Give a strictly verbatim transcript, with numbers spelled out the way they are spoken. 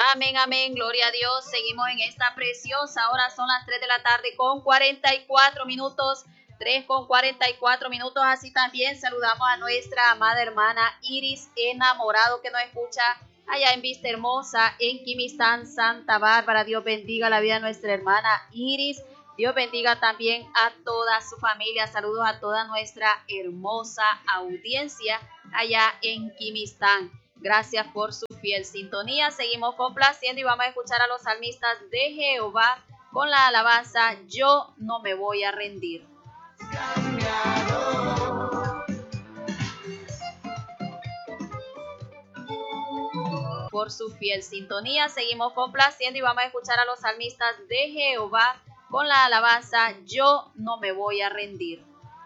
Amén, amén, gloria a Dios. Seguimos en esta preciosa hora, son las tres de la tarde con cuarenta y cuatro minutos, tres con cuarenta y cuatro minutos. Así también saludamos a nuestra amada hermana Iris Enamorado, que nos escucha allá en Vista Hermosa, en Quimistán, Santa Bárbara. Dios bendiga la vida de nuestra hermana Iris. Dios bendiga también a toda su familia. Saludos a toda nuestra hermosa audiencia allá en Quimistán. Gracias por su fiel sintonía. Seguimos complaciendo y vamos a escuchar a los salmistas de Jehová con la alabanza Yo no me voy a rendir. Por su fiel sintonía, seguimos complaciendo y vamos a escuchar a los salmistas de Jehová con la alabanza Yo no me voy a rendir.